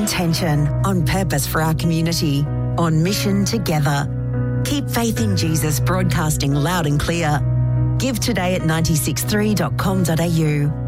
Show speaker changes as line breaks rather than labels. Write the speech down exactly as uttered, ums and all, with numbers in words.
intention, on purpose for our community, on mission together. Keep Faith in Jesus broadcasting loud and clear. Give today at nine six three dot com dot a u.